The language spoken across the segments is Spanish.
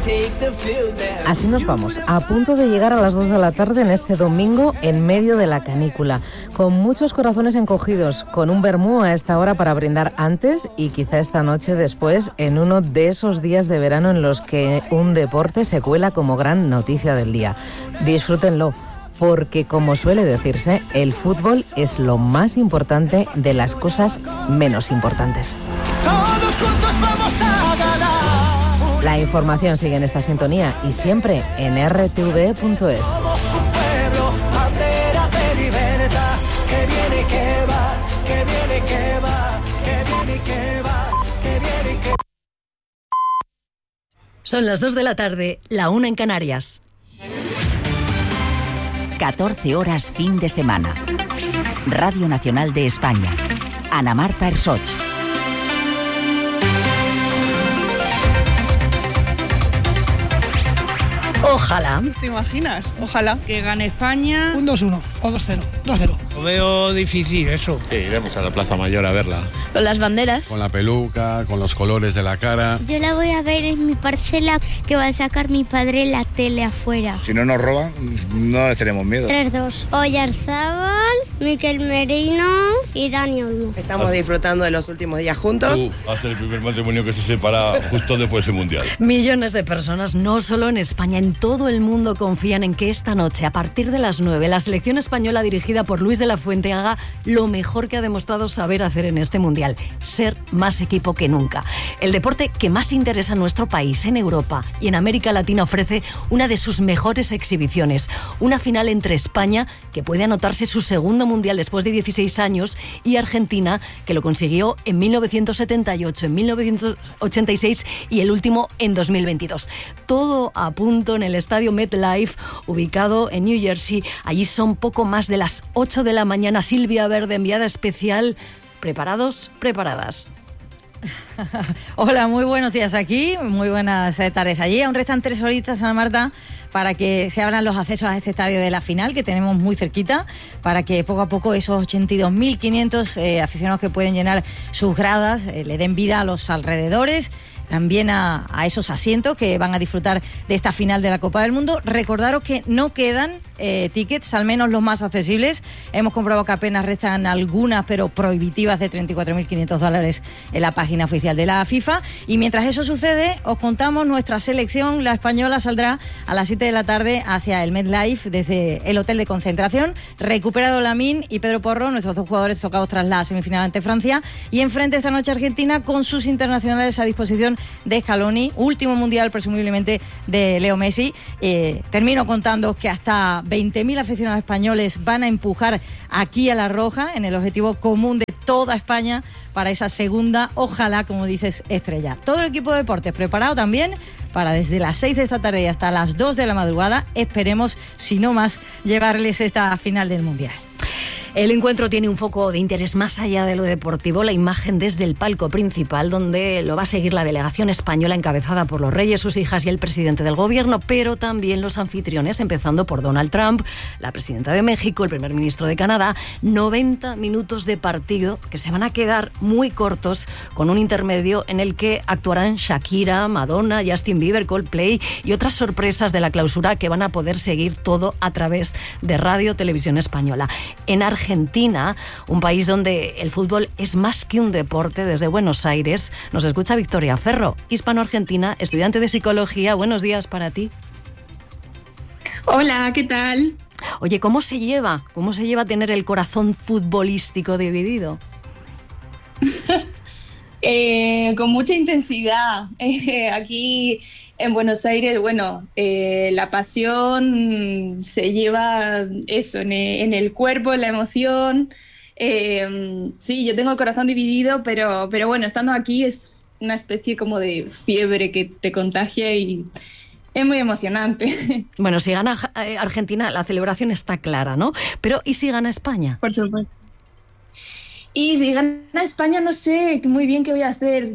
Así nos vamos, a punto de llegar a las 2 de la tarde en este domingo en medio de la canícula, con muchos corazones encogidos, con un vermú a esta hora para brindar antes y quizá esta noche después, en uno de esos días de verano en los que un deporte se cuela como gran noticia del día. Disfrútenlo, porque como suele decirse, el fútbol es lo más importante de las cosas menos importantes. Todos juntos vamos a ganar. La información sigue en esta sintonía y siempre en rtve.es. Somos un pueblo, bandera de libertad. Que viene, que va, que viene, que va, que viene, que va, que viene, que va. Son las 2 de la tarde, la 1 en Canarias. 14 horas fin de semana. Radio Nacional de España. Ana Marta Ersoch. Ojalá. ¿Te imaginas? Ojalá. Que gane España. Un 2-1 o 2-0. 2-0. Lo veo difícil eso. Sí, iremos a la Plaza Mayor a verla. Con las banderas. Con la peluca, con los colores de la cara. Yo la voy a ver en mi parcela que va a sacar mi padre en la tele afuera. Si no nos roban, no les tenemos miedo. 3-2. Oyarzábal, Miquel Merino y Dani Olmo. Estamos disfrutando de los últimos días juntos. Va a ser el primer matrimonio que se separa justo después del Mundial. Millones de personas, no solo en España, en todo el mundo confían en que esta noche, a partir de las 9, la selección española dirigida por Luis de la Fuente haga lo mejor que ha demostrado saber hacer en este Mundial, ser más equipo que nunca. El deporte que más interesa a nuestro país, en Europa y en América Latina, ofrece una de sus mejores exhibiciones, una final entre España, que puede anotarse su segundo Mundial después de 16 años, y Argentina, que lo consiguió en 1978, en 1986 y el último en 2022. Todo a punto en el estadio MetLife, ubicado en New Jersey. Allí son poco más de las 8 de la mañana. Silvia Verde, enviada especial. ¿Preparados? ¿Preparadas? Hola, muy buenos días aquí, muy buenas tardes allí. Aún restan 3 horitas, Ana Marta, para que se abran los accesos a este estadio de la final, que tenemos muy cerquita, para que poco a poco esos 82.500 aficionados que pueden llenar sus gradas le den vida a los alrededores, también a esos asientos que van a disfrutar de esta final de la Copa del Mundo. Recordaros que no quedan tickets, al menos los más accesibles. Hemos comprobado que apenas restan algunas, pero prohibitivas, de $34.500 en la página oficial de la FIFA. Y mientras eso sucede, os contamos, nuestra selección, la española, saldrá a las 7 de la tarde hacia el MetLife desde el hotel de concentración. Recuperado Lamine y Pedro Porro, nuestros 2 jugadores tocados tras la semifinal ante Francia. Y enfrente esta noche Argentina, con sus internacionales a disposición de Scaloni, último mundial presumiblemente de Leo Messi. Termino contando que hasta 20.000 aficionados españoles van a empujar aquí a La Roja, en el objetivo común de toda España para esa segunda, ojalá, como dices, estrella. Todo el equipo de deportes preparado también para desde las 6 de esta tarde y hasta las 2 de la madrugada, esperemos, si no más, llevarles esta final del mundial. El encuentro tiene un foco de interés más allá de lo deportivo, la imagen desde el palco principal, donde lo va a seguir la delegación española encabezada por los reyes, sus hijas y el presidente del gobierno, pero también los anfitriones, empezando por Donald Trump, la presidenta de México, el primer ministro de Canadá. 90 minutos de partido que se van a quedar muy cortos, con un intermedio en el que actuarán Shakira, Madonna, Justin Bieber, Coldplay y otras sorpresas de la clausura que van a poder seguir todo a través de Radio Televisión Española. En Argentina, un país donde el fútbol es más que un deporte, desde Buenos Aires, nos escucha Victoria Ferro, hispano-argentina, estudiante de psicología. Buenos días para ti. Hola, ¿qué tal? Oye, ¿cómo se lleva tener el corazón futbolístico dividido? Con mucha intensidad. Aquí en Buenos Aires, bueno, la pasión se lleva eso, en el cuerpo, la emoción. Sí, yo tengo el corazón dividido, pero bueno, estando aquí es una especie como de fiebre que te contagia y es muy emocionante. Bueno, si gana Argentina, la celebración está clara, ¿no? Pero ¿y si gana España? Por supuesto. Y si gana España, no sé muy bien qué voy a hacer.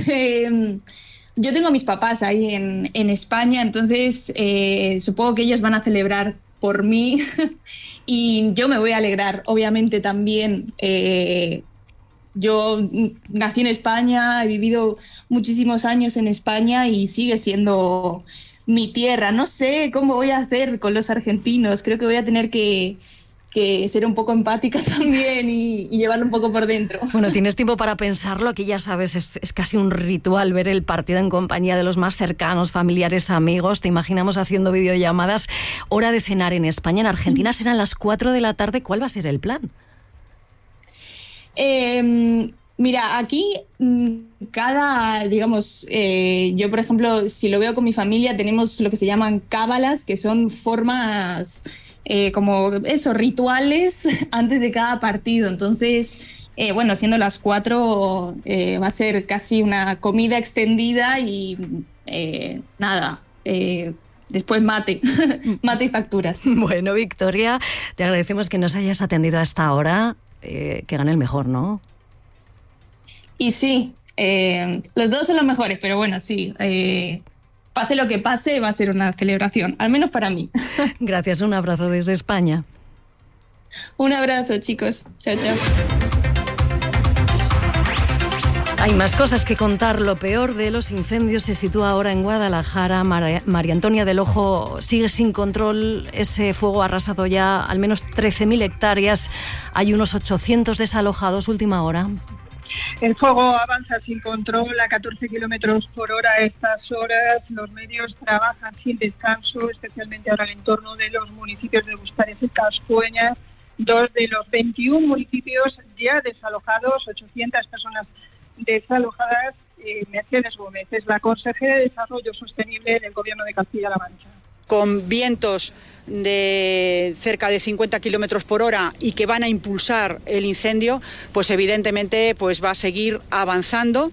Yo tengo a mis papás ahí en España, entonces supongo que ellos van a celebrar por mí y yo me voy a alegrar, obviamente, también yo nací en España, he vivido muchísimos años en España y sigue siendo mi tierra. No sé cómo voy a hacer con los argentinos, creo que voy a tener que ser un poco empática también y llevarlo un poco por dentro. Bueno, tienes tiempo para pensarlo, aquí ya sabes, es casi un ritual ver el partido en compañía de los más cercanos, familiares, amigos. Te imaginamos haciendo videollamadas. Hora de cenar en España, en Argentina serán las 4 de la tarde. ¿Cuál va a ser el plan? Mira, aquí yo por ejemplo, si lo veo con mi familia, tenemos lo que se llaman cábalas, que son formas como eso, rituales antes de cada partido. Entonces, siendo las 4, va a ser casi una comida extendida y después mate y facturas. Bueno, Victoria, te agradecemos que nos hayas atendido a esta hora. Que gane el mejor, ¿no? Y sí, los dos son los mejores, pero bueno, sí, pase lo que pase, va a ser una celebración, al menos para mí. Gracias, un abrazo desde España. Un abrazo, chicos. Chao, chao. Hay más cosas que contar. Lo peor de los incendios se sitúa ahora en Guadalajara. María Antonia del Ojo, sigue sin control ese fuego. Ha arrasado ya al menos 13.000 hectáreas. Hay unos 800 desalojados. Última hora. El fuego avanza sin control a 14 kilómetros por hora a estas horas. Los medios trabajan sin descanso, especialmente ahora en el entorno de los municipios de Bustares y Cascueñas. 2 de los 21 municipios ya desalojados, 800 personas desalojadas. Mercedes Gómez es la consejera de Desarrollo Sostenible del Gobierno de Castilla-La Mancha. Con vientos de cerca de 50 kilómetros por hora y que van a impulsar el incendio, pues evidentemente va a seguir avanzando.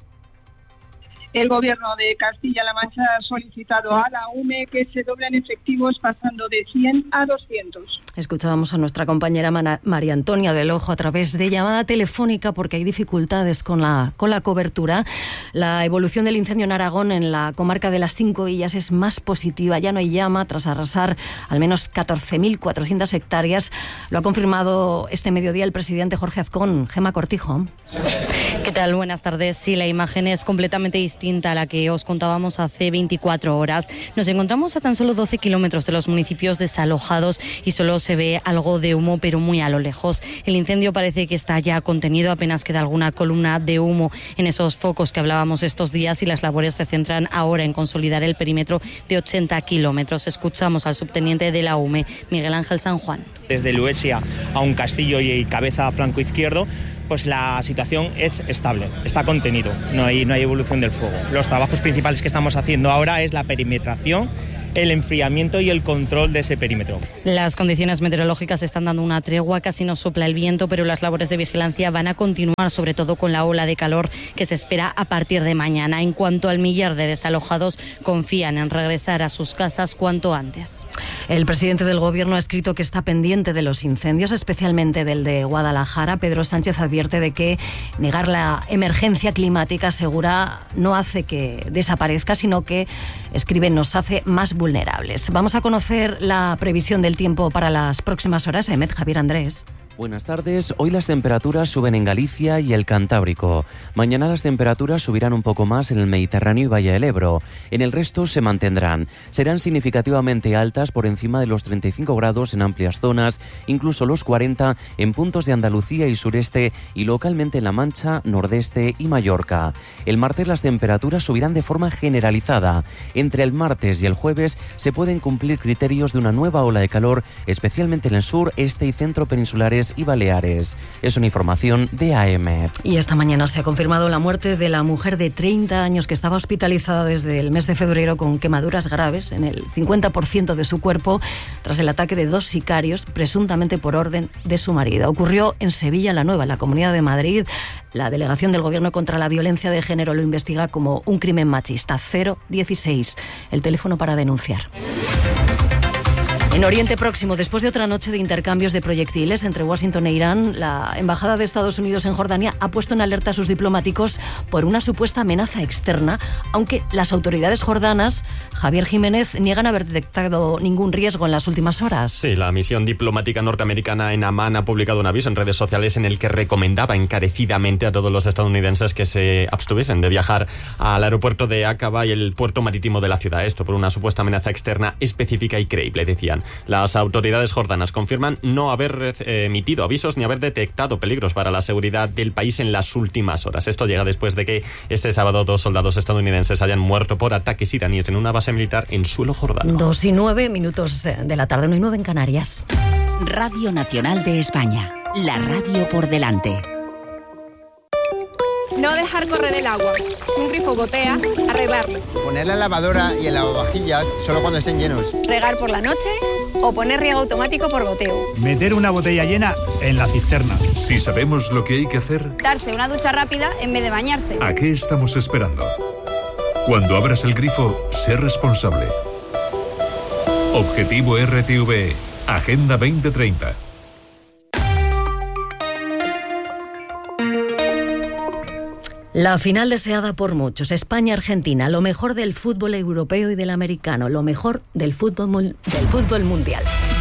El Gobierno de Castilla-La Mancha ha solicitado a la UME que se doblen efectivos pasando de 100 a 200. Escuchábamos a nuestra compañera María Antonia del Ojo a través de llamada telefónica porque hay dificultades con la cobertura. La evolución del incendio en Aragón, en la comarca de las 5 Villas, es más positiva. Ya no hay llama tras arrasar al menos 14.400 hectáreas. Lo ha confirmado este mediodía el presidente Jorge Azcón. Gemma Cortijo. ¿Qué tal? Buenas tardes. Sí, la imagen es completamente distinta a la que os contábamos hace 24 horas. Nos encontramos a tan solo 12 kilómetros de los municipios desalojados y solo se ve algo de humo, pero muy a lo lejos. El incendio parece que está ya contenido, apenas queda alguna columna de humo en esos focos que hablábamos estos días y las labores se centran ahora en consolidar el perímetro de 80 kilómetros. Escuchamos al subteniente de la UME, Miguel Ángel San Juan. Desde Luesia a un castillo y cabeza flanco izquierdo, pues la situación es estable, está contenido, no hay evolución del fuego. Los trabajos principales que estamos haciendo ahora es la perimetración, el enfriamiento y el control de ese perímetro. Las condiciones meteorológicas están dando una tregua, casi no sopla el viento, pero las labores de vigilancia van a continuar, sobre todo con la ola de calor que se espera a partir de mañana. En cuanto al millar de desalojados, confían en regresar a sus casas cuanto antes. El presidente del Gobierno ha escrito que está pendiente de los incendios, especialmente del de Guadalajara. Pedro Sánchez advierte de que negar la emergencia climática, asegura, no hace que desaparezca, sino que, escribe, nos hace más vulnerables. Vamos a conocer la previsión del tiempo para las próximas horas. Javier Andrés. Buenas tardes. Hoy las temperaturas suben en Galicia y el Cantábrico. Mañana las temperaturas subirán un poco más en el Mediterráneo y Valle del Ebro. En el resto se mantendrán. Serán significativamente altas por encima de los 35 grados en amplias zonas, incluso los 40 en puntos de Andalucía y sureste y localmente en La Mancha, Nordeste y Mallorca. El martes las temperaturas subirán de forma generalizada. Entre el martes y el jueves se pueden cumplir criterios de una nueva ola de calor, especialmente en el sur, este y centro peninsulares y Baleares. Es una información de AM. Y esta mañana se ha confirmado la muerte de la mujer de 30 años que estaba hospitalizada desde el mes de febrero con quemaduras graves en el 50% de su cuerpo tras el ataque de 2 sicarios, presuntamente por orden de su marido. Ocurrió en Sevilla la Nueva, en la Comunidad de Madrid. La delegación del Gobierno contra la Violencia de Género lo investiga como un crimen machista. 016, el teléfono para denunciar. En Oriente Próximo, después de otra noche de intercambios de proyectiles entre Washington e Irán, la Embajada de Estados Unidos en Jordania ha puesto en alerta a sus diplomáticos por una supuesta amenaza externa, aunque las autoridades jordanas, Javier Jiménez, niegan haber detectado ningún riesgo en las últimas horas. Sí, la misión diplomática norteamericana en Amán ha publicado un aviso en redes sociales en el que recomendaba encarecidamente a todos los estadounidenses que se abstuviesen de viajar al aeropuerto de Aqaba y el puerto marítimo de la ciudad. Esto por una supuesta amenaza externa específica y creíble, decían. Las autoridades jordanas confirman no haber emitido avisos ni haber detectado peligros para la seguridad del país en las últimas horas. Esto llega después de que este sábado 2 soldados estadounidenses hayan muerto por ataques iraníes en una base militar en suelo jordano. 2:09 de la tarde, 1:09 en Canarias. Radio Nacional de España, la radio por delante. No dejar correr el agua. Si un grifo gotea, arreglarlo. Poner la lavadora y el lavavajillas solo cuando estén llenos. Regar por la noche o poner riego automático por goteo. Meter una botella llena en la cisterna. Si sabemos lo que hay que hacer, Darse una ducha rápida en vez de bañarse. ¿a qué estamos esperando? Cuando abras el grifo, sé responsable. Objetivo RTV, Agenda 2030. La final deseada por muchos, España-Argentina, lo mejor del fútbol europeo y del americano, lo mejor del fútbol mundial.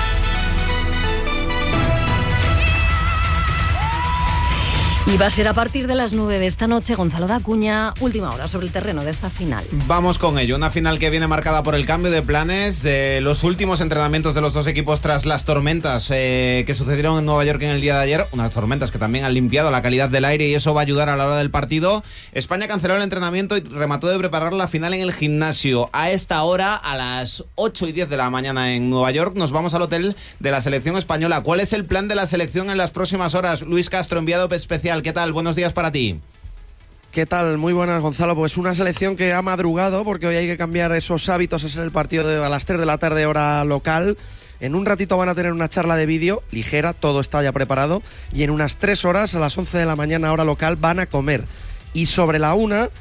Y va a ser a partir de las 9 de esta noche. Gonzalo de Acuña, última hora sobre el terreno de esta final. Vamos con ello, una final que viene marcada por el cambio de planes de los últimos entrenamientos de los dos equipos tras las tormentas que sucedieron en Nueva York en el día de ayer, unas tormentas que también han limpiado la calidad del aire y eso va a ayudar a la hora del partido. España canceló el entrenamiento y remató de preparar la final en el gimnasio. A esta hora, a las 8:10 de la mañana en Nueva York, nos vamos al hotel de la selección española. ¿Cuál es el plan de la selección en las próximas horas? Luis Castro, enviado especial. ¿Qué tal? Buenos días para ti. ¿Qué tal? Muy buenas, Gonzalo. Pues una selección que ha madrugado porque hoy hay que cambiar esos hábitos. Es el partido a las 3 de la tarde hora local. En un ratito van a tener una charla de vídeo ligera, todo está ya preparado. Y en unas 3 horas, a las 11 de la mañana hora local, van a comer. Y sobre la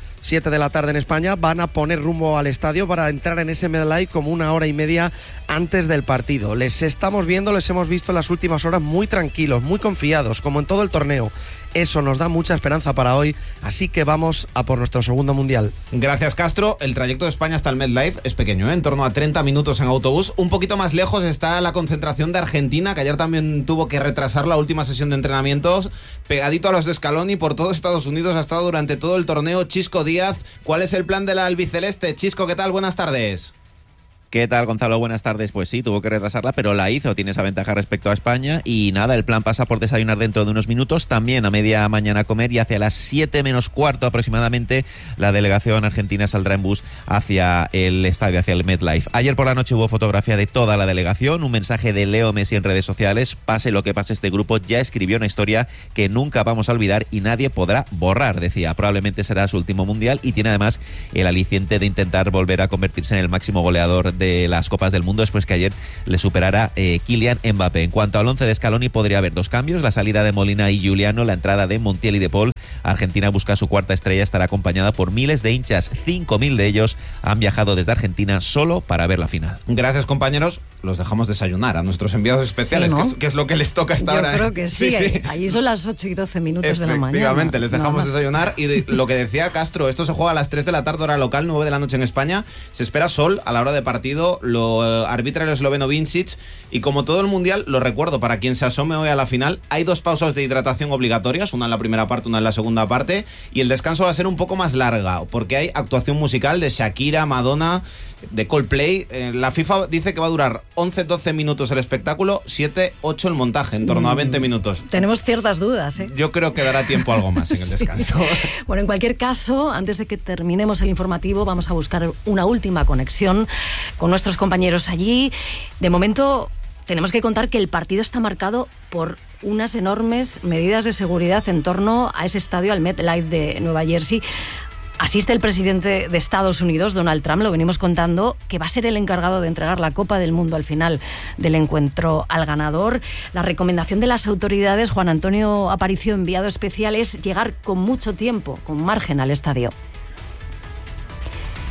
7 de la tarde en España, van a poner rumbo al estadio para entrar en ese medley como 1 hora y media antes del partido. Les estamos viendo, les hemos visto en las últimas horas muy tranquilos, muy confiados, como en todo el torneo. Eso nos da mucha esperanza para hoy, así que vamos a por nuestro segundo mundial. Gracias, Castro. El trayecto de España hasta el MetLife es pequeño, en torno a 30 minutos en autobús. Un poquito más lejos está la concentración de Argentina, que ayer también tuvo que retrasar la última sesión de entrenamientos. Pegadito a los de Scaloni, por todo Estados Unidos ha estado durante todo el torneo Chisco Díaz. ¿Cuál es el plan de la albiceleste? Chisco, ¿qué tal? Buenas tardes. ¿Qué tal, Gonzalo? Buenas tardes. Pues sí, tuvo que retrasarla, pero la hizo. Tiene esa ventaja respecto a España. Y nada, el plan pasa por desayunar dentro de unos minutos. También a media mañana comer y hacia las 7 menos cuarto aproximadamente la delegación argentina saldrá en bus hacia el estadio, hacia el MetLife. Ayer por la noche hubo fotografía de toda la delegación. Un mensaje de Leo Messi en redes sociales. Pase lo que pase, este grupo ya escribió una historia que nunca vamos a olvidar y nadie podrá borrar, decía. Probablemente será su último mundial y tiene además el aliciente de intentar volver a convertirse en el máximo goleador de las Copas del Mundo después que ayer le superara Kylian Mbappé. En cuanto al 11 de Scaloni, podría haber 2 cambios, la salida de Molina y Giuliano, la entrada de Montiel y De Paul. Argentina busca su cuarta estrella, estará acompañada por miles de hinchas, 5.000 de ellos han viajado desde Argentina solo para ver la final. Gracias, compañeros. Los dejamos desayunar a nuestros enviados especiales, sí, ¿no? que es lo que les toca hasta ahora. Yo creo que sí. Allí son las 8:12 de la mañana. Efectivamente, les dejamos desayunar. Y lo que decía Castro, esto se juega a las 3 de la tarde hora local, 9 de la noche en España. Se espera sol a la hora de partido, lo arbitra el esloveno Vincic. Y como todo el mundial, lo recuerdo, para quien se asome hoy a la final, hay 2 pausas de hidratación obligatorias, una en la primera parte, una en la segunda parte. Y el descanso va a ser un poco más larga, porque hay actuación musical de Shakira, Madonna, de Coldplay. La FIFA dice que va a durar 11-12 minutos el espectáculo, 7-8 el montaje, en torno a 20 minutos. Tenemos ciertas dudas, ¿eh? Yo creo que dará tiempo a algo más en el descanso. Bueno, en cualquier caso, antes de que terminemos el informativo, vamos a buscar una última conexión con nuestros compañeros allí. De momento, tenemos que contar que el partido está marcado por unas enormes medidas de seguridad en torno a ese estadio, al MetLife de Nueva Jersey. Asiste el presidente de Estados Unidos, Donald Trump, lo venimos contando, que va a ser el encargado de entregar la Copa del Mundo al final del encuentro al ganador. La recomendación de las autoridades, Juan Antonio Aparicio, enviado especial, es llegar con mucho tiempo, con margen al estadio.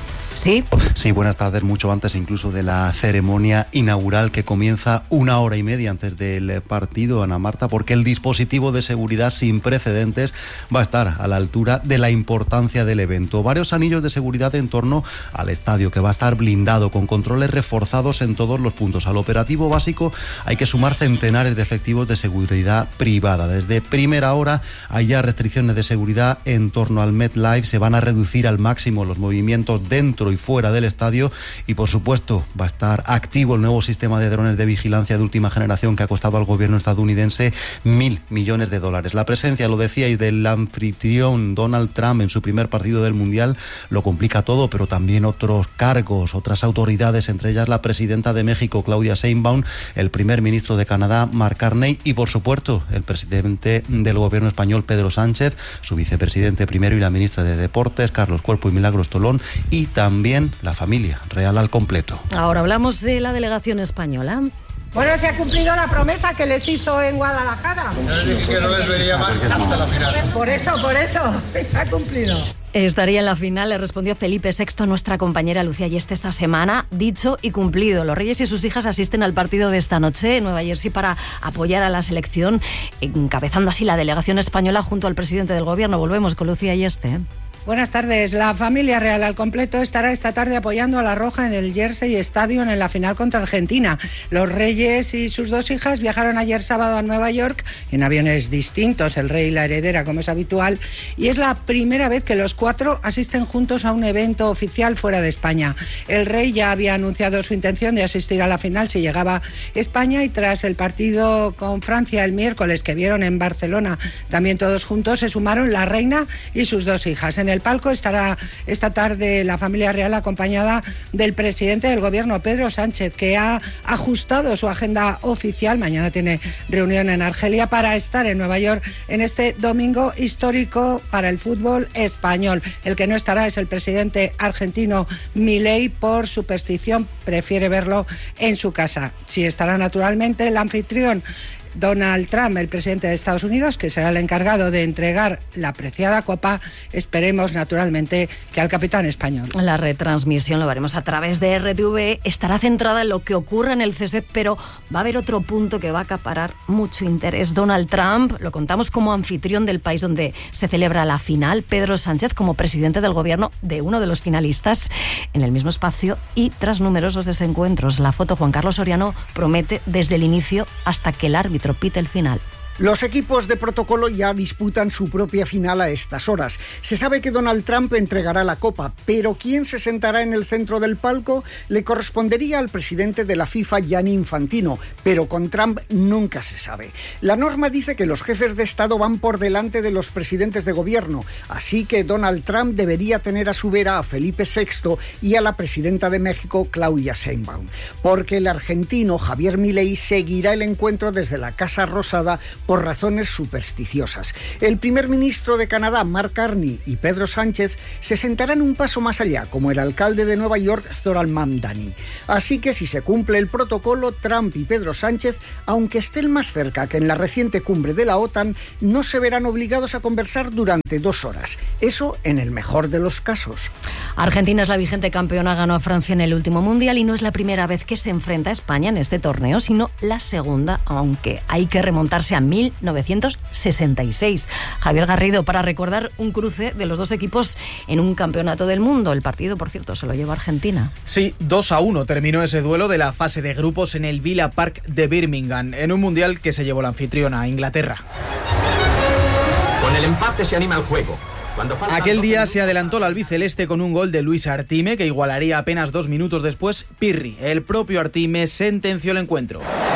Sí. Sí, buenas tardes. Mucho antes incluso de la ceremonia inaugural que comienza 1 hora y media antes del partido, Ana Marta, porque el dispositivo de seguridad sin precedentes va a estar a la altura de la importancia del evento. Varios anillos de seguridad en torno al estadio, que va a estar blindado con controles reforzados en todos los puntos. Al operativo básico hay que sumar centenares de efectivos de seguridad privada. Desde primera hora hay ya restricciones de seguridad en torno al MetLife. Se van a reducir al máximo los movimientos dentro y fuera del estadio y, por supuesto, va a estar activo el nuevo sistema de drones de vigilancia de última generación que ha costado al gobierno estadounidense $1.000 millones. La presencia, lo decíais, del anfitrión Donald Trump en su primer partido del Mundial lo complica todo, pero también otros cargos, otras autoridades, entre ellas la presidenta de México, Claudia Sheinbaum, el primer ministro de Canadá, Mark Carney, y, por supuesto, el presidente del gobierno español, Pedro Sánchez, su vicepresidente primero y la ministra de Deportes, Carlos Cuerpo y Milagros Tolón, y también la familia real al completo. Ahora hablamos de la delegación española. Bueno, se ha cumplido la promesa que les hizo en Guadalajara. Yo les dije que no les vería más hasta la final. Por eso, se ha cumplido. Estaría en la final, le respondió Felipe VI a nuestra compañera Lucía Yeste esta semana. Dicho y cumplido. Los Reyes y sus hijas asisten al partido de esta noche en Nueva Jersey para apoyar a la selección, encabezando así la delegación española junto al presidente del gobierno. Volvemos con Lucía Yeste. Buenas tardes. La familia real al completo estará esta tarde apoyando a la Roja en el Jersey Stadium en la final contra Argentina. Los Reyes y sus 2 hijas viajaron ayer sábado a Nueva York en aviones distintos, el rey y la heredera, como es habitual, y es la primera vez que los 4 asisten juntos a un evento oficial fuera de España. El rey ya había anunciado su intención de asistir a la final si llegaba España, y tras el partido con Francia el miércoles, que vieron en Barcelona también todos juntos, se sumaron la reina y sus 2 hijas. En el palco estará esta tarde la familia real acompañada del presidente del gobierno, Pedro Sánchez, que ha ajustado su agenda oficial. Mañana tiene reunión en Argelia para estar en Nueva York en este domingo histórico para el fútbol español. El que no estará es el presidente argentino Milei. Por superstición prefiere verlo en su casa. Sí estará naturalmente el anfitrión Donald Trump, el presidente de Estados Unidos, que será el encargado de entregar la apreciada copa. Esperemos, naturalmente, que al capitán español. La retransmisión, lo veremos a través de RTV, estará centrada en lo que ocurre en el césped, pero va a haber otro punto que va a acaparar mucho interés. Donald Trump, lo contamos como anfitrión del país donde se celebra la final, Pedro Sánchez como presidente del gobierno de uno de los finalistas en el mismo espacio y tras numerosos desencuentros. La foto, Juan Carlos Soriano, promete desde el inicio hasta que el árbitro pite el final. Los equipos de protocolo ya disputan su propia final a estas horas. Se sabe que Donald Trump entregará la copa, pero ¿quién se sentará en el centro del palco? Le correspondería al presidente de la FIFA, Gianni Infantino, pero con Trump nunca se sabe. La norma dice que los jefes de Estado van por delante de los presidentes de gobierno, así que Donald Trump debería tener a su vera a Felipe VI y a la presidenta de México, Claudia Sheinbaum, porque el argentino Javier Milei seguirá el encuentro desde la Casa Rosada por razones supersticiosas. El primer ministro de Canadá, Mark Carney, y Pedro Sánchez se sentarán un paso más allá, como el alcalde de Nueva York, Zoran Mamdani. Así que si se cumple el protocolo, Trump y Pedro Sánchez, aunque estén más cerca que en la reciente cumbre de la OTAN, no se verán obligados a conversar durante 2 horas. Eso en el mejor de los casos. Argentina es la vigente campeona, ganó a Francia en el último Mundial y no es la primera vez que se enfrenta a España en este torneo, sino la segunda, aunque hay que remontarse a 1966. Javier Garrido, para recordar un cruce de los dos equipos en un campeonato del mundo. El partido, por cierto, se lo lleva Argentina. Sí, 2-1 terminó ese duelo de la fase de grupos en el Villa Park de Birmingham, en un mundial que se llevó la anfitriona, Inglaterra. Con el empate se anima el juego. Aquel día se adelantó la albiceleste con un gol de Luis Artime, que igualaría apenas 2 minutos después Pirri. El propio Artime sentenció el encuentro.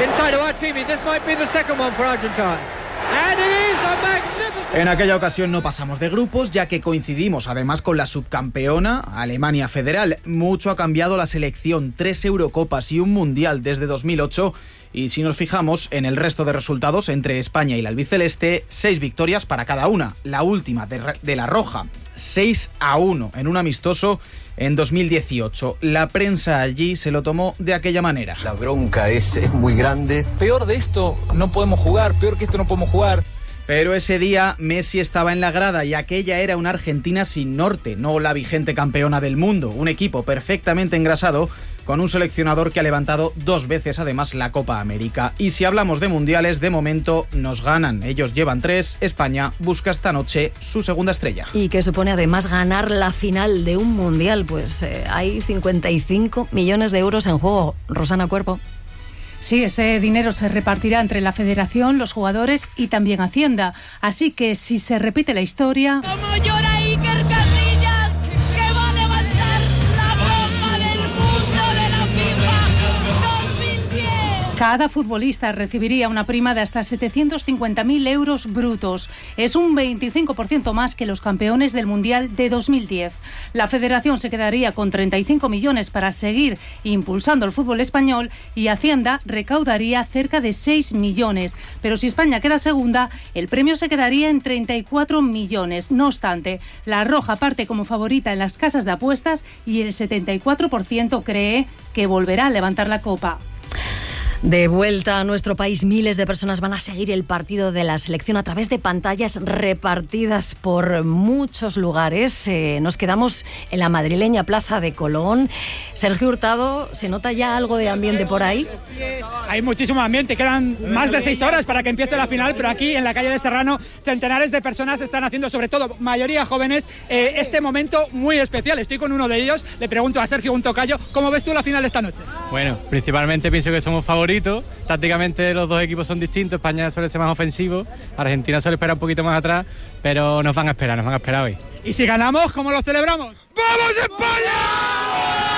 En aquella ocasión no pasamos de grupos, ya que coincidimos además con la subcampeona, Alemania Federal. Mucho ha cambiado la selección, 3 Eurocopas y un Mundial desde 2008. Y si nos fijamos en el resto de resultados entre España y la albiceleste, 6 victorias para cada una. La última de la roja, 6-1 en un amistoso en 2018. La prensa allí se lo tomó de aquella manera. La bronca es muy grande. Peor de esto no podemos jugar, peor que esto no podemos jugar. Pero ese día Messi estaba en la grada y aquella era una Argentina sin norte, no la vigente campeona del mundo. Un equipo perfectamente engrasado con un seleccionador que ha levantado 2 veces además la Copa América. Y si hablamos de mundiales, de momento nos ganan. Ellos llevan 3, España busca esta noche su segunda estrella. ¿Y qué supone además ganar la final de un mundial? Pues hay 55 millones de euros en juego. Rosana Cuerpo. Sí, ese dinero se repartirá entre la Federación, los jugadores y también Hacienda. Así que si se repite la historia... ¡Cómo llora Iker Casillas, que va a levantar la Copa del Mundo de la FIFA 2010! Cada futbolista recibiría una prima de hasta 750.000 euros brutos. Es un 25% más que los campeones del Mundial de 2010. La Federación se quedaría con 35 millones para seguir impulsando el fútbol español y Hacienda recaudaría cerca de 6 millones. Pero si España queda segunda, el premio se quedaría en 34 millones. No obstante, la Roja parte como favorita en las casas de apuestas y el 74% cree que volverá a levantar la copa. De vuelta a nuestro país, miles de personas van a seguir el partido de la selección a través de pantallas repartidas por muchos lugares. Nos quedamos en la madrileña Plaza de Colón. Sergio Hurtado, ¿se nota ya algo de ambiente por ahí? Hay muchísimo ambiente, quedan más de 6 horas para que empiece la final, pero aquí en la calle de Serrano centenares de personas están haciendo, sobre todo mayoría jóvenes, este momento muy especial. Estoy con uno de ellos, le pregunto a Sergio, un tocayo, ¿cómo ves tú la final esta noche? Bueno, principalmente pienso que somos favoritos. Tácticamente los dos equipos son distintos. España suele ser más ofensivo, Argentina suele esperar un poquito más atrás, pero nos van a esperar hoy. ¿Y si ganamos, cómo lo celebramos? ¡Vamos España!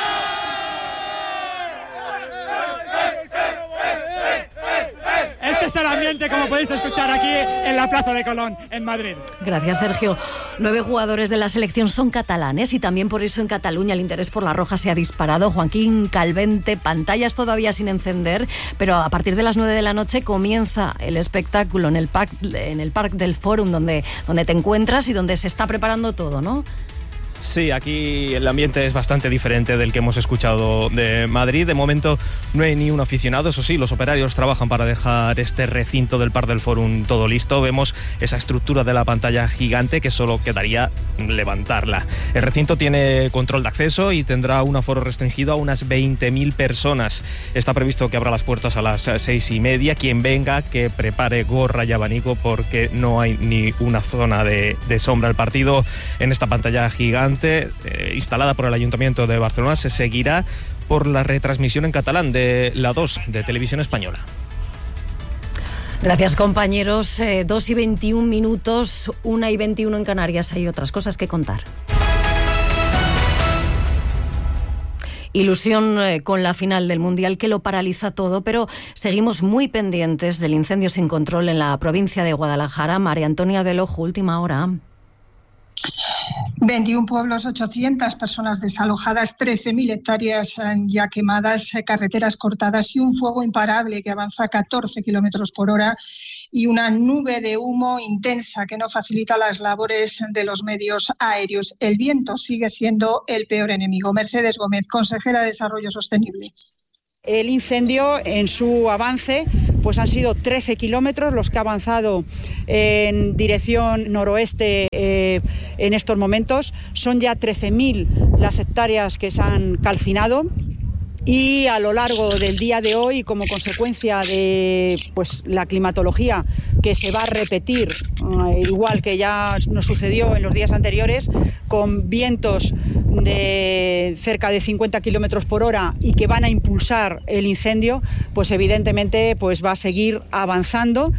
Este es el ambiente, como podéis escuchar aquí en la Plaza de Colón, en Madrid. Gracias, Sergio. 9 jugadores de la selección son catalanes y también por eso en Cataluña el interés por la Roja se ha disparado. Joaquín Calvente, pantallas todavía sin encender, pero a partir de las 9 de la noche comienza el espectáculo en el Parc del Fòrum, donde te encuentras y donde se está preparando todo, ¿no? Sí, aquí el ambiente es bastante diferente del que hemos escuchado de Madrid. De momento no hay ni un aficionado, eso sí, los operarios trabajan para dejar este recinto del Parc del Fòrum todo listo. Vemos esa estructura de la pantalla gigante que solo quedaría levantarla. El recinto tiene control de acceso y tendrá un aforo restringido a unas 20.000 personas. Está previsto que abra las puertas a las 6:30. Quien venga, que prepare gorra y abanico porque no hay ni una zona de sombra. El partido en esta pantalla gigante instalada por el Ayuntamiento de Barcelona se seguirá por la retransmisión en catalán de la 2 de Televisión Española. Gracias, compañeros. 2:21 minutos, 1:21 en Canarias. Hay otras cosas que contar. Ilusión con la final del Mundial que lo paraliza todo, pero seguimos muy pendientes del incendio sin control en la provincia de Guadalajara. María Antonia del Ojo, última hora. 21 pueblos, 800 personas desalojadas, 13.000 hectáreas ya quemadas, carreteras cortadas y un fuego imparable que avanza a 14 kilómetros por hora y una nube de humo intensa que no facilita las labores de los medios aéreos. El viento sigue siendo el peor enemigo. Mercedes Gómez, consejera de Desarrollo Sostenible. El incendio en su avance pues han sido 13 kilómetros los que ha avanzado en dirección noroeste en estos momentos. Son ya 13.000 las hectáreas que se han calcinado. Y a lo largo del día de hoy, como consecuencia de pues, la climatología que se va a repetir, igual que ya nos sucedió en los días anteriores, con vientos de cerca de 50 kilómetros por hora y que van a impulsar el incendio, pues evidentemente pues, va a seguir avanzando.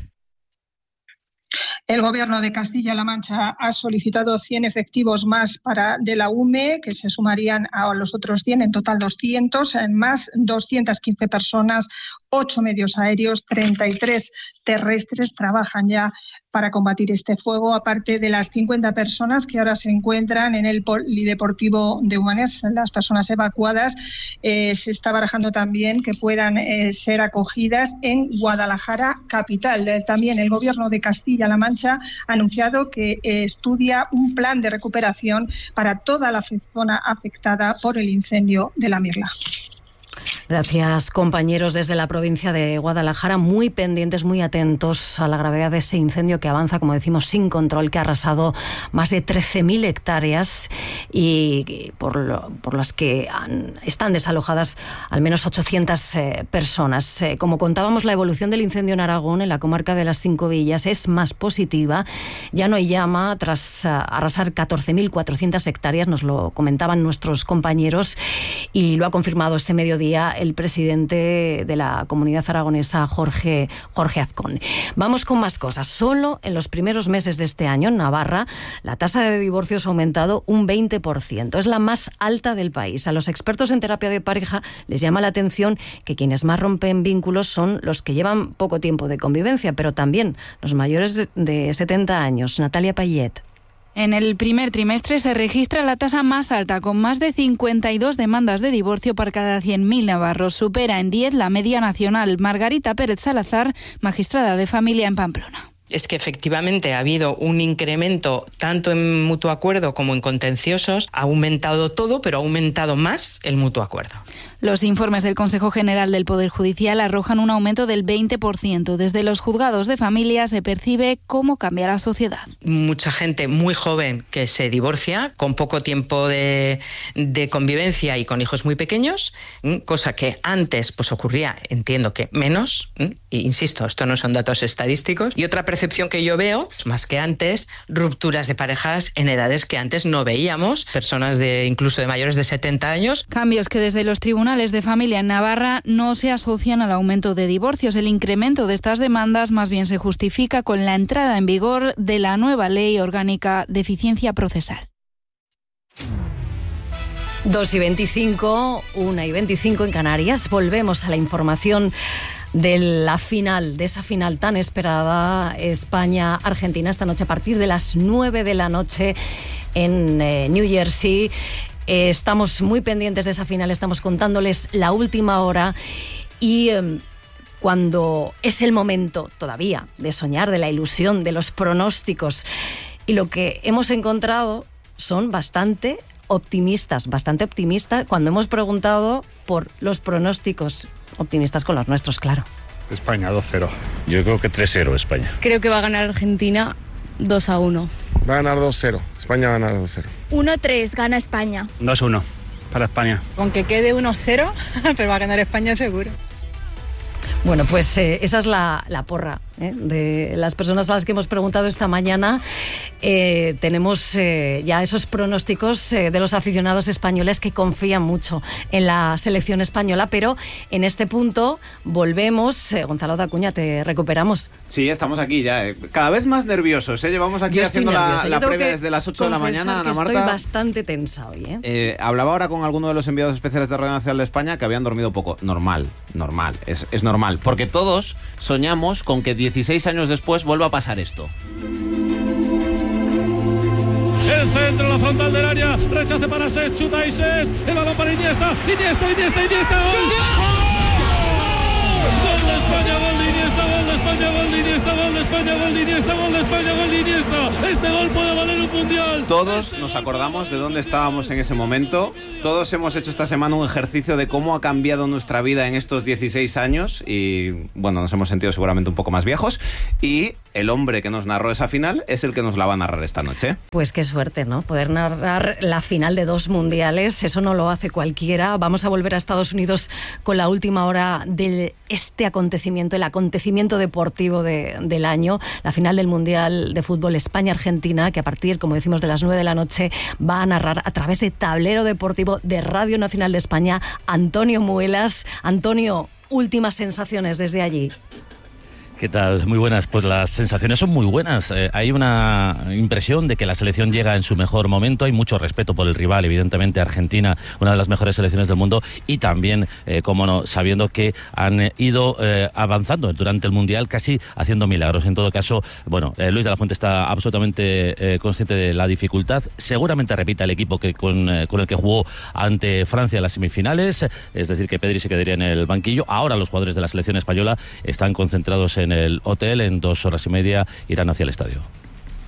El Gobierno de Castilla-La Mancha ha solicitado 100 efectivos más de la UME, que se sumarían a los otros 100, en total 200, más 215 personas, 8 medios aéreos, 33 terrestres trabajan ya para combatir este fuego, aparte de las 50 personas que ahora se encuentran en el Polideportivo de Humanes, las personas evacuadas. Se está barajando también que puedan ser acogidas en Guadalajara capital. También el Gobierno de Castilla-La Mancha ha anunciado que estudia un plan de recuperación para toda la zona afectada por el incendio de la Mirla. Gracias, compañeros desde la provincia de Guadalajara, muy pendientes, muy atentos a la gravedad de ese incendio que avanza, como decimos, sin control, que ha arrasado más de 13.000 hectáreas y por las que están desalojadas al menos 800 personas. Como contábamos, la evolución del incendio en Aragón, en la comarca de las Cinco Villas, es más positiva. Ya no hay llama tras arrasar 14.400 hectáreas, nos lo comentaban nuestros compañeros, y lo ha confirmado este mediodía el presidente de la comunidad aragonesa, Jorge Azcón. Vamos con más cosas. Solo en los primeros meses de este año, en Navarra, la tasa de divorcios ha aumentado un 20%. Es la más alta del país. A los expertos en terapia de pareja les llama la atención que quienes más rompen vínculos son los que llevan poco tiempo de convivencia, pero también los mayores de 70 años. Natalia Payet. En el primer trimestre se registra la tasa más alta, con más de 52 demandas de divorcio por cada 100.000 navarros. Supera en 10 la media nacional. Margarita Pérez Salazar, magistrada de familia en Pamplona. Es que efectivamente ha habido un incremento tanto en mutuo acuerdo como en contenciosos. Ha aumentado todo, pero ha aumentado más el mutuo acuerdo. Los informes del Consejo General del Poder Judicial arrojan un aumento del 20%. Desde los juzgados de familia se percibe cómo cambia la sociedad. Mucha gente muy joven que se divorcia con poco tiempo de convivencia y con hijos muy pequeños, cosa que antes pues ocurría, entiendo que menos, e insisto, esto no son datos estadísticos. Y otra percepción que yo veo, más que antes, rupturas de parejas en edades que antes no veíamos, personas incluso de mayores de 70 años. Cambios que desde los tribunales de familia en Navarra no se asocian al aumento de divorcios. El incremento de estas demandas más bien se justifica con la entrada en vigor de la nueva Ley Orgánica de Eficiencia Procesal. 2:25, 1:25 en Canarias. Volvemos a la información de la final, de esa final tan esperada, España-Argentina, esta noche a partir de las 9 de la noche en New Jersey. Estamos muy pendientes de esa final, estamos contándoles la última hora y cuando es el momento todavía de soñar, de la ilusión, de los pronósticos, y lo que hemos encontrado son bastante optimistas cuando hemos preguntado por los pronósticos, optimistas con los nuestros, claro. España 2-0. Yo creo que 3-0 España. Creo que va a ganar Argentina 2-1. Va a ganar 2-0. España va a ganar 2-0. 1-3, gana España. 2-1 para España. Aunque quede 1-0, pero va a ganar España seguro. Bueno, pues esa es la porra de las personas a las que hemos preguntado esta mañana. Tenemos ya esos pronósticos de los aficionados españoles que confían mucho en la selección española, pero en este punto volvemos. Gonzalo de Acuña, te recuperamos. Sí, estamos aquí ya. Cada vez más nerviosos. Llevamos aquí haciendo la previa desde las 8 de la mañana, Ana Marta. Estoy bastante tensa hoy. Hablaba ahora con alguno de los enviados especiales de Radio Nacional de España que habían dormido poco. Normal. Es normal. Porque todos soñamos con que 16 años después vuelva a pasar esto. El centro, la frontal del área, rechace para Ses, chuta y Ses, el balón para Iniesta, gol. ¡Gol de España, gol de Iniesta, gol de España, gol de Iniesta, gol de España, gol de Iniesta, gol de España, gol de Iniesta! Este gol puede valer un mundial. Todos nos acordamos de dónde estábamos en ese momento. Todos hemos hecho esta semana un ejercicio de cómo ha cambiado nuestra vida en estos 16 años y, bueno, nos hemos sentido seguramente un poco más viejos. Y el hombre que nos narró esa final es el que nos la va a narrar esta noche. Pues qué suerte, ¿no? Poder narrar la final de 2 mundiales, eso no lo hace cualquiera. Vamos a volver a Estados Unidos con la última hora de este acontecimiento, el acontecimiento deportivo del año, la final del Mundial de Fútbol España-Argentina, que a partir, como decimos, de las 9 de la noche va a narrar a través de Tablero Deportivo de Radio Nacional de España Antonio Muelas. Antonio, últimas sensaciones desde allí. ¿Qué tal? Muy buenas. Pues las sensaciones son muy buenas. Hay una impresión de que la selección llega en su mejor momento. Hay mucho respeto por el rival, evidentemente Argentina, una de las mejores selecciones del mundo, y también, como no, sabiendo que han ido avanzando durante el Mundial, casi haciendo milagros. En todo caso, bueno, Luis de la Fuente está absolutamente consciente de la dificultad. Seguramente repita el equipo con el que jugó ante Francia en las semifinales, es decir, que Pedri se quedaría en el banquillo. Ahora los jugadores de la selección española están concentrados en el hotel. En 2 horas y media irán hacia el estadio.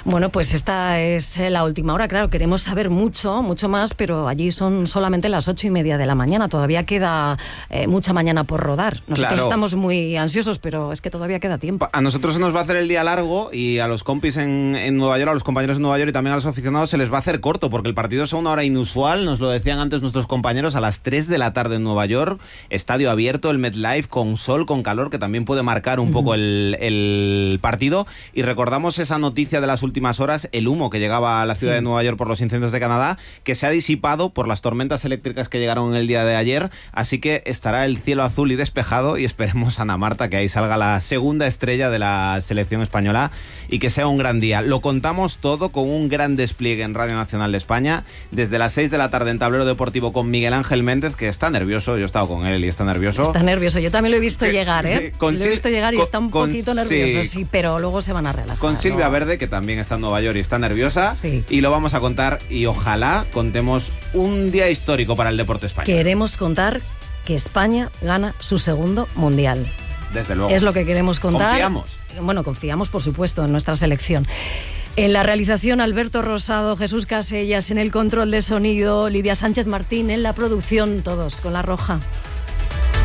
Bueno, pues esta es la última hora. Claro, queremos saber mucho más, pero allí son solamente las 8:30 de la mañana. Todavía queda mucha mañana por rodar. Nosotros estamos muy ansiosos, pero es que todavía queda tiempo. A nosotros se nos va a hacer el día largo y a los compis en Nueva York, a los compañeros en Nueva York y también a los aficionados se les va a hacer corto, porque el partido es a una hora inusual. Nos lo decían antes nuestros compañeros, a las 3 de la tarde en Nueva York. Estadio abierto, el MetLife, con sol, con calor, que también puede marcar un poco el partido. Y recordamos esa noticia de las últimas horas, el humo que llegaba a la ciudad de Nueva York por los incendios de Canadá, que se ha disipado por las tormentas eléctricas que llegaron el día de ayer, así que estará el cielo azul y despejado y esperemos, Ana Marta, que ahí salga la segunda estrella de la selección española y que sea un gran día. Lo contamos todo con un gran despliegue en Radio Nacional de España, desde las 6 de la tarde en Tablero Deportivo con Miguel Ángel Méndez, que está nervioso, yo he estado con él y está nervioso. Está nervioso, yo también lo he visto llegar, ¿eh? Lo he visto llegar y está un poquito nervioso, sí, pero luego se van a relajar. Con Silvia Verde, que también está en Nueva York y está nerviosa, y lo vamos a contar y ojalá contemos un día histórico para el deporte español. Queremos contar que España gana su segundo mundial. Desde luego. Es lo que queremos contar. Confiamos. Bueno, confiamos, por supuesto, en nuestra selección. En la realización, Alberto Rosado, Jesús Casellas, en el control de sonido, Lidia Sánchez Martín, en la producción, todos con La Roja.